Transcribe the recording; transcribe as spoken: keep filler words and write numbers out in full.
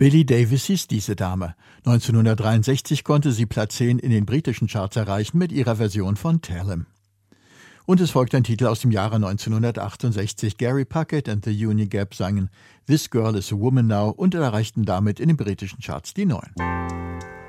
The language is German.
Billie Davis hieß diese Dame. neunzehnhundertdreiundsechzig konnte sie Platz zehn in den britischen Charts erreichen mit ihrer Version von Tell 'Em. Und es folgt ein Titel aus dem Jahre neunzehnhundertachtundsechzig. Gary Puckett and the Unigap sangen This Girl is a Woman Now und erreichten damit in den britischen Charts die neun.